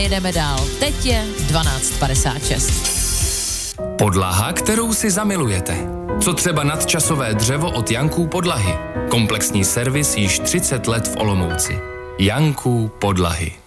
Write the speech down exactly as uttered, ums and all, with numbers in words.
Jedeme dál. Teď je dvanáct padesát šest. Podlaha, kterou si zamilujete. Co třeba nadčasové dřevo od Janků Podlahy. Komplexní servis již třicet let v Olomouci. Janků Podlahy.